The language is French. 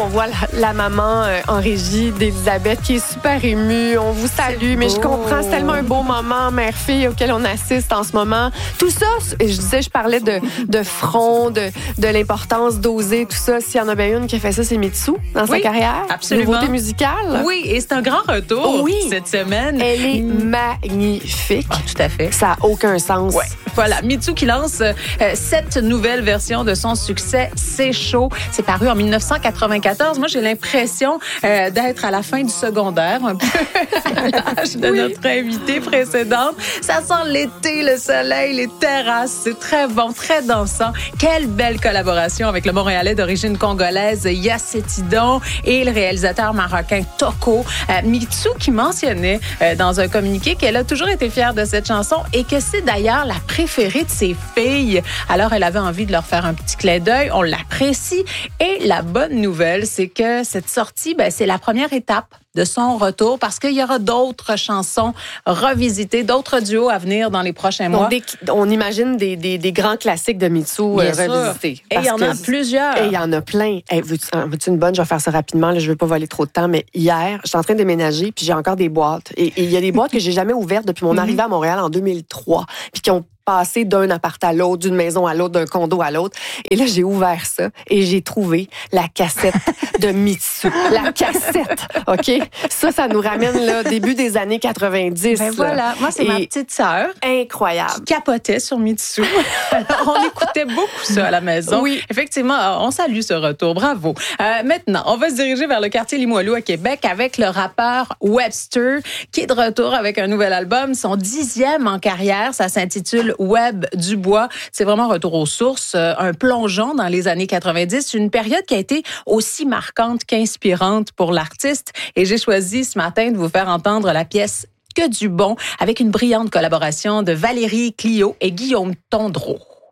voit la maman en régie d'Élisabeth qui est super émue. On vous salue, mais je comprends, c'est tellement un beau moment, mère-fille, auquel on assiste en ce moment. Tout ça, je parlais de front, de l'importance d'oser, tout ça. S'il y en a bien une qui a fait ça, c'est Mitsu dans sa carrière. Absolument. Nouveauté musicale. Oui, et c'est un grand retour cette semaine. Elle est magnifique. Ah, tout à fait. Ça n'a aucun sens. Ouais. Voilà, Mitsu qui lance cette nouvelle version de son succès, C'est chaud. C'est paru en 1994. Moi, j'ai l'impression d'être à la fin du secondaire, un peu à l'âge de notre invitée précédente. Ça sent l'été, le soleil, les terrasses. C'est très bon, très dansant. Quelle belle collaboration avec le Montréalais d'origine congolaise Yacetidon et le réalisateur marocain Toko. Mitsu qui mentionnait dans un communiqué qu'elle a toujours été fière de cette chanson et que c'est d'ailleurs la préférée de ses filles. Alors, elle avait envie de leur faire un petit clin d'œil. On l'apprécie. Et la bonne nouvelle, c'est que cette sortie, c'est la première étape de son retour parce qu'il y aura d'autres chansons revisitées, d'autres duos à venir dans les prochains mois. On imagine des grands classiques de Mitsu revisités. Et il y en a plusieurs. Et il y en a plein. Hey, veux-tu une bonne? Je vais faire ça rapidement. Là, je ne veux pas voler trop de temps, mais hier, je suis en train de déménager puis j'ai encore des boîtes. Et il y a des boîtes que j'ai jamais ouvertes depuis mon arrivée à Montréal en 2003 puis qui ont passé d'un appart à l'autre, d'une maison à l'autre, d'un condo à l'autre. Et là, j'ai ouvert ça et j'ai trouvé la cassette de Mitsu. La cassette, OK? Ça nous ramène là début des années 90. Voilà. Moi, c'est ma petite sœur. Incroyable. Qui capotait sur Mitsu. Alors, on écoutait beaucoup ça à la maison. Oui. Effectivement, on salue ce retour. Bravo. Maintenant, on va se diriger vers le quartier Limoilou à Québec avec le rappeur Webster qui est de retour avec un nouvel album, son 10e en carrière. Ça s'intitule Web du bois. C'est vraiment un retour aux sources, un plongeon dans les années 90, une période qui a été aussi marquante qu'inspirante pour l'artiste. Et j'ai choisi ce matin de vous faire entendre la pièce Que du bon avec une brillante collaboration de Valérie Clio et Guillaume Tondreau.